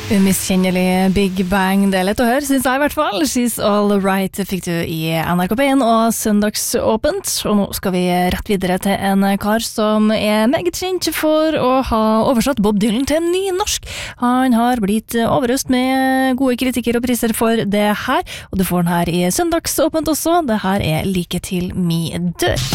Umiskjennelig Big Bang, det lett å høre, synes jeg I hvert fall. She's All Right fikk du I NRK P1 og Søndagsåpent. Og nå skal vi rett videre til en kar som meget kjent for å ha oversatt Bob Dylan til nynorsk. Han har blitt overøst med gode kritikker og priser for det her, og du får den her I Søndagsåpent også. Det her Like til mi dør.